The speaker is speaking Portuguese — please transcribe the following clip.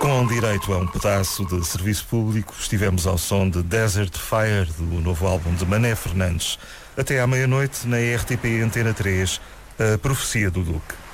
Com direito a um pedaço de serviço público, estivemos ao som de Desert Fire, do novo álbum de Mané Fernandes. Até à meia-noite, na RTP Antena 3, a Profecia do Duque.